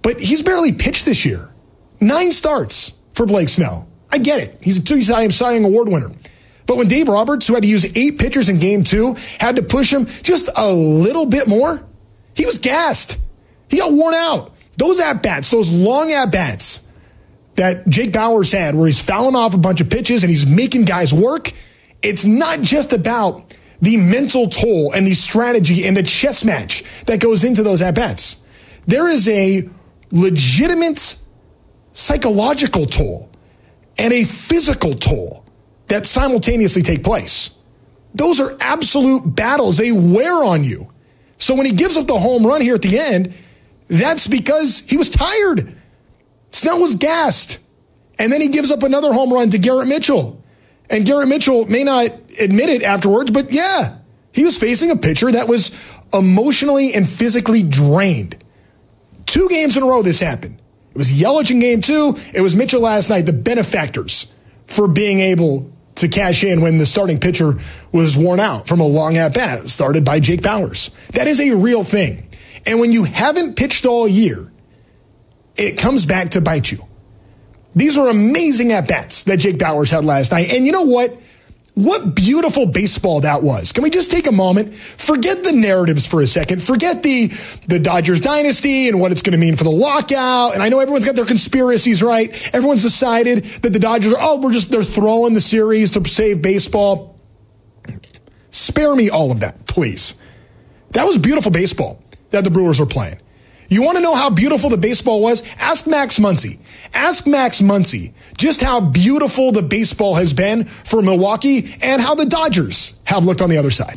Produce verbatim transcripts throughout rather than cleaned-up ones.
But he's barely pitched this year. Nine starts for Blake Snell. I get it. He's a two-time Cy Young Award winner. But when Dave Roberts, who had to use eight pitchers in game two, had to push him just a little bit more, he was gassed. He got worn out. Those at-bats, those long at-bats that Jake Bauers had where he's fouling off a bunch of pitches and he's making guys work, it's not just about the mental toll and the strategy and the chess match that goes into those at-bats. There is a legitimate psychological toll and a physical toll that simultaneously take place. Those are absolute battles. They wear on you. So when he gives up the home run here at the end, that's because he was tired. Snell was gassed. And then he gives up another home run to Garrett Mitchell. And Garrett Mitchell may not admit it afterwards, but yeah, he was facing a pitcher that was emotionally and physically drained. Two games in a row this happened. It was Yelich in game two. It was Mitchell last night, the benefactors for being able to cash in when the starting pitcher was worn out from a long at-bat started by Jake Bauers. That is a real thing. And when you haven't pitched all year, it comes back to bite you. These are amazing at-bats that Jake Bauers had last night. And you know what? What beautiful baseball that was. Can we just take a moment? Forget the narratives for a second. Forget the, the Dodgers dynasty and what it's going to mean for the lockout. And I know everyone's got their conspiracies, right? Everyone's decided that the Dodgers are, oh, we're just, they're throwing the series to save baseball. Spare me all of that, please. That was beautiful baseball that the Brewers were playing. You want to know how beautiful the baseball was? Ask Max Muncy. Ask Max Muncy just how beautiful the baseball has been for Milwaukee and how the Dodgers have looked on the other side.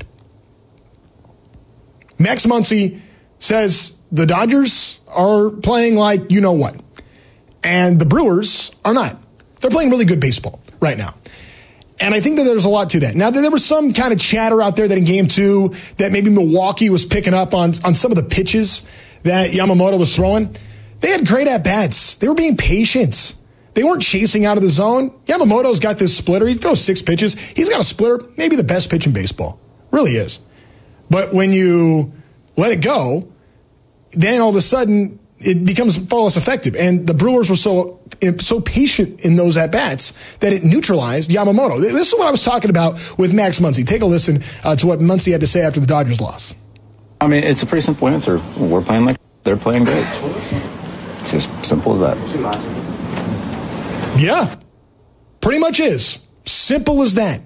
Max Muncy says the Dodgers are playing like you know what, and the Brewers are not. They're playing really good baseball right now. And I think that there's a lot to that. Now, there was some kind of chatter out there that in game two that maybe Milwaukee was picking up on, on some of the pitches that Yamamoto was throwing. They had great at-bats. They were being patient. They weren't chasing out of the zone. Yamamoto's got this splitter. He throws six pitches. He's got a splitter, maybe the best pitch in baseball. Really is. But when you let it go, then all of a sudden it becomes far less effective. And the Brewers were so so patient in those at-bats that it neutralized Yamamoto. This is what I was talking about with Max Muncy. Take a listen uh, to what Muncy had to say after the Dodgers loss. I mean, it's a pretty simple answer. We're playing like they're playing great. It's as simple as that. Yeah, pretty much is. Simple as that.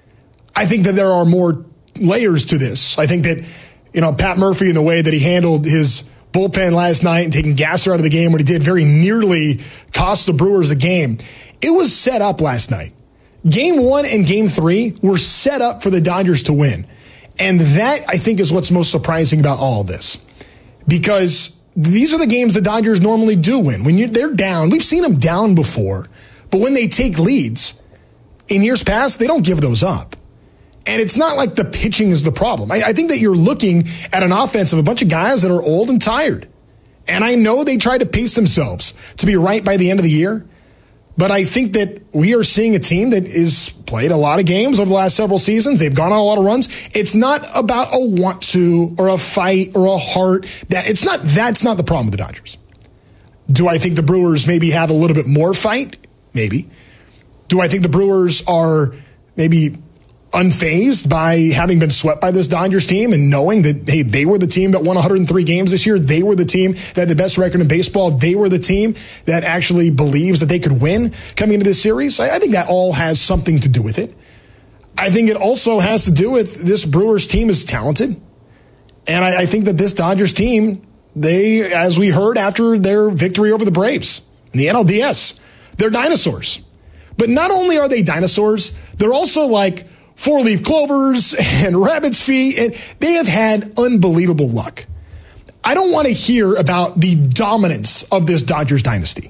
I think that there are more layers to this. I think that, you know, Pat Murphy and the way that he handled his bullpen last night and taking Gasser out of the game when he did very nearly cost the Brewers the game. It was set up last night. Game one and game three were set up for the Dodgers to win. And that, I think, is what's most surprising about all of this. Because these are the games the Dodgers normally do win. When you're, they're down, we've seen them down before. But when they take leads, in years past, they don't give those up. And it's not like the pitching is the problem. I, I think that you're looking at an offense of a bunch of guys that are old and tired. And I know they try to pace themselves to be right by the end of the year. But I think that we are seeing a team that is played a lot of games over the last several seasons. They've gone on a lot of runs. It's not about a want to or a fight or a heart. That it's not. That's not the problem with the Dodgers. Do I think the Brewers maybe have a little bit more fight? Maybe. Do I think the Brewers are maybe unfazed by having been swept by this Dodgers team and knowing that, hey, they were the team that won one hundred three games this year. They were the team that had the best record in baseball. They were the team that actually believes that they could win coming into this series. I, I think that all has something to do with it. I think it also has to do with this Brewers team is talented. And I, I think that this Dodgers team, they, as we heard after their victory over the Braves in the N L D S, they're dinosaurs. But not only are they dinosaurs, they're also like four-leaf clovers and rabbit's feet, and they have had unbelievable luck. I don't want to hear about the dominance of this Dodgers dynasty.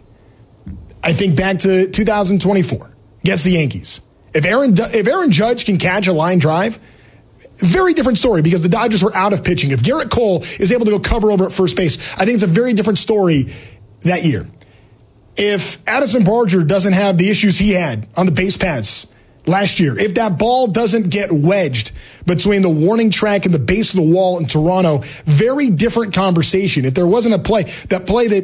I think back to two thousand twenty-four against the Yankees. If Aaron, if Aaron Judge can catch a line drive, very different story because the Dodgers were out of pitching. If Garrett Cole is able to go cover over at first base, I think it's a very different story that year. If Addison Barger doesn't have the issues he had on the base paths last year, if that ball doesn't get wedged between the warning track and the base of the wall in Toronto, very different conversation. If there wasn't a play, that play that